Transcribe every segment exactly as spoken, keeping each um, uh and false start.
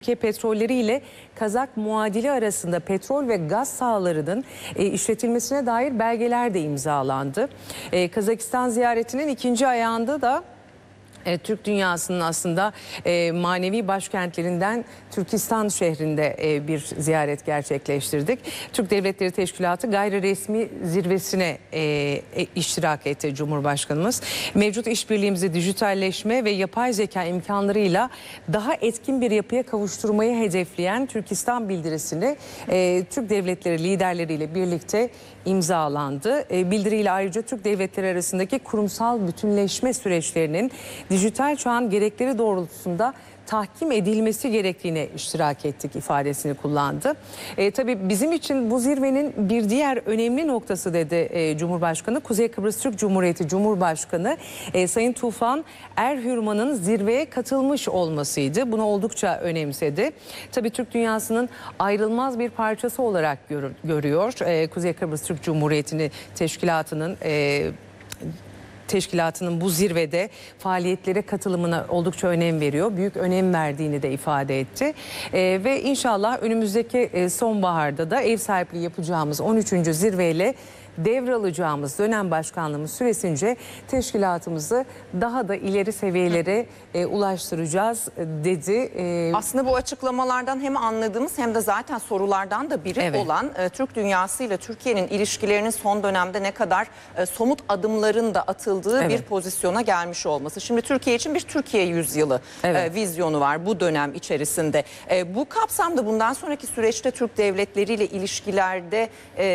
Türkiye petrolleri ile Kazak muadili arasında petrol ve gaz sahalarının e, işletilmesine dair belgeler de imzalandı. E, Kazakistan ziyaretinin ikinci ayağında da E, Türk dünyasının aslında e, manevi başkentlerinden Türkistan şehrinde e, bir ziyaret gerçekleştirdik. Türk Devletleri Teşkilatı gayri resmi zirvesine e, e, iştirak etti Cumhurbaşkanımız. Mevcut işbirliğimizi dijitalleşme ve yapay zeka imkanlarıyla daha etkin bir yapıya kavuşturmayı hedefleyen Türkistan bildirisini e, Türk devletleri liderleriyle birlikte imzalandı. E, bildiriyle ayrıca Türk devletleri arasındaki kurumsal bütünleşme süreçlerinin dijital çağın gerekleri doğrultusunda tahkim edilmesi gerektiğine iştirak ettik ifadesini kullandı. E, tabii bizim için bu zirvenin bir diğer önemli noktası dedi e, Cumhurbaşkanı. Kuzey Kıbrıs Türk Cumhuriyeti Cumhurbaşkanı e, Sayın Tufan Erhürman'ın zirveye katılmış olmasıydı. Bunu oldukça önemsedi. Tabii Türk dünyasının ayrılmaz bir parçası olarak gör, görüyor. E, Kuzey Kıbrıs Türk Cumhuriyeti'ni teşkilatının e, Teşkilatının bu zirvede faaliyetlere katılımına oldukça önem veriyor. Büyük önem verdiğini de ifade etti. Ee, ve inşallah önümüzdeki e, sonbaharda da ev sahipliği yapacağımız on üçüncü zirveyle devralacağımız dönem başkanlığımız süresince teşkilatımızı daha da ileri seviyelere e, ulaştıracağız dedi. E, Aslında bu açıklamalardan hem anladığımız hem de zaten sorulardan da biri evet. olan e, Türk dünyasıyla Türkiye'nin ilişkilerinin son dönemde ne kadar e, somut adımların da atıldığı evet. bir pozisyona gelmiş olması. Şimdi Türkiye için bir Türkiye yüzyılı evet. e, vizyonu var bu dönem içerisinde. E, bu kapsamda bundan sonraki süreçte Türk devletleriyle ilişkilerde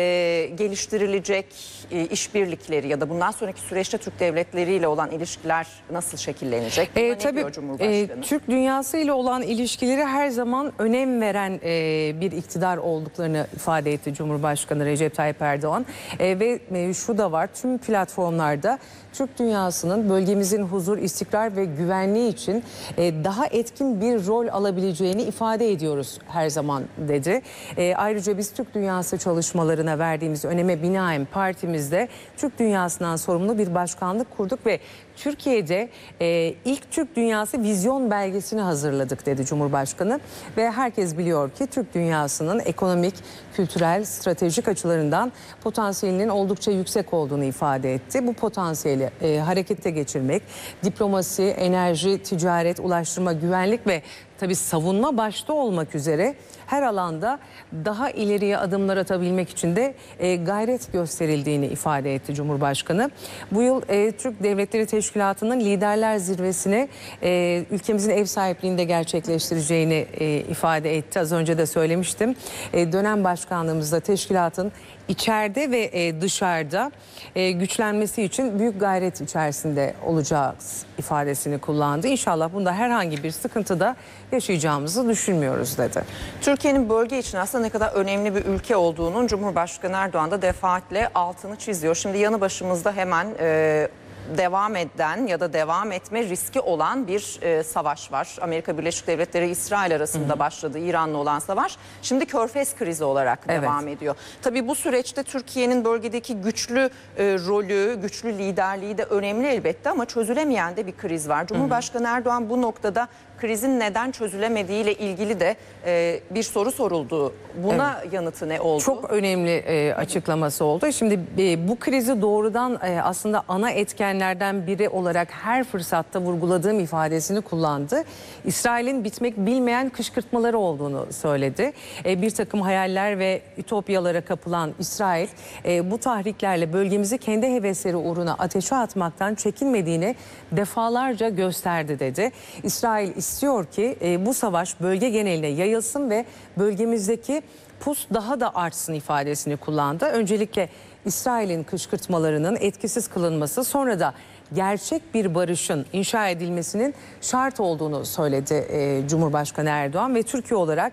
e, geliştirilecek işbirlikleri ya da bundan sonraki süreçte Türk devletleriyle olan ilişkiler nasıl şekillenecek? Buna e, ne tabii, diyor Cumhurbaşkanı? E, Türk dünyası ile olan ilişkileri her zaman önem veren e, bir iktidar olduklarını ifade etti Cumhurbaşkanı Recep Tayyip Erdoğan. E, ve e, şu da var, tüm platformlarda Türk dünyasının bölgemizin huzur, istikrar ve güvenliği için e, daha etkin bir rol alabileceğini ifade ediyoruz her zaman dedi. E, ayrıca biz Türk dünyası çalışmalarına verdiğimiz öneme binaen partimizde Türk dünyasından sorumlu bir başkanlık kurduk ve Türkiye'de e, ilk Türk dünyası vizyon belgesini hazırladık dedi Cumhurbaşkanı. Ve herkes biliyor ki Türk dünyasının ekonomik, kültürel, stratejik açılarından potansiyelinin oldukça yüksek olduğunu ifade etti. Bu potansiyeli e, harekete geçirmek, diplomasi, enerji, ticaret, ulaştırma, güvenlik ve tabii savunma başta olmak üzere her alanda daha ileriye adımlar atabilmek için de e, gayret gösterildiğini ifade etti Cumhurbaşkanı. Bu yıl e, Türk Devletleri Teşkilatı'nın liderler zirvesine e, ülkemizin ev sahipliğinde gerçekleştireceğini e, ifade etti. Az önce de söylemiştim. E, dönem başkanlığımızda teşkilatın içeride ve e, dışarıda e, güçlenmesi için büyük gayret içerisinde olacağız ifadesini kullandı. İnşallah bunda herhangi bir sıkıntı da yaşayacağımızı düşünmüyoruz dedi. Türkiye'nin bölge için aslında ne kadar önemli bir ülke olduğunun Cumhurbaşkanı Erdoğan da defaatle altını çiziyor. Şimdi yanı başımızda hemen e, devam eden ya da devam etme riski olan bir e, savaş var. Amerika Birleşik Devletleri İsrail arasında Hı-hı. başladı İran'la olan savaş. Şimdi Körfez krizi olarak evet. devam ediyor. Tabii bu süreçte Türkiye'nin bölgedeki güçlü e, rolü, güçlü liderliği de önemli elbette ama çözülemeyen de bir kriz var. Cumhurbaşkanı Hı-hı. Erdoğan bu noktada krizin neden çözülemediği ile ilgili de e, bir soru soruldu. Buna evet. yanıtı ne oldu? Çok önemli e, açıklaması oldu. Şimdi e, bu krizi doğrudan e, aslında ana etkenlerden biri olarak her fırsatta vurguladığım ifadesini kullandı. İsrail'in bitmek bilmeyen kışkırtmaları olduğunu söyledi. E, bir takım hayaller ve ütopyalara kapılan İsrail e, bu tahriklerle bölgemizi kendi hevesleri uğruna ateşe atmaktan çekinmediğini defalarca gösterdi dedi. İsrail istiyor ki e, bu savaş bölge geneline yayılsın ve bölgemizdeki pus daha da artsın ifadesini kullandı. Öncelikle İsrail'in kışkırtmalarının etkisiz kılınması, sonra da gerçek bir barışın inşa edilmesinin şart olduğunu söyledi e, Cumhurbaşkanı Erdoğan ve Türkiye olarak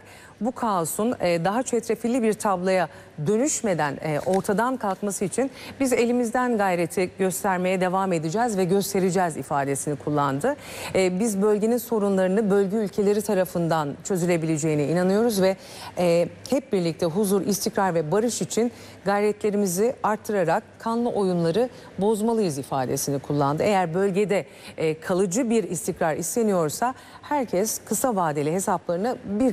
bu kaosun e, daha çetrefilli bir tabloya dönüşmeden e, ortadan kalkması için biz elimizden gayreti göstermeye devam edeceğiz ve göstereceğiz ifadesini kullandı. E, biz bölgenin sorunlarını bölge ülkeleri tarafından çözülebileceğine inanıyoruz ve e, hep birlikte huzur, istikrar ve barış için gayretlerimizi arttırarak kanlı oyunları bozmalıyız ifadesini kullandı. Eğer bölgede e, kalıcı bir istikrar isteniyorsa herkes kısa vadeli hesaplarını bir